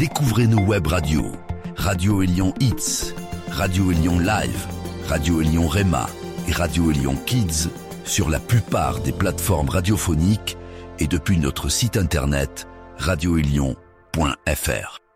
Découvrez nos web radios, Radio Élion Hits, Radio Élion Live, Radio Élion Rema et Radio Élion Kids sur la plupart des plateformes radiophoniques et depuis notre site internet radioélion.fr.